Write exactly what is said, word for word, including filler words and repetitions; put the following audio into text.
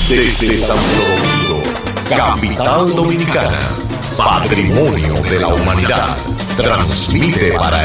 Desde Santo Domingo, capital dominicana, patrimonio de la humanidad, transmite para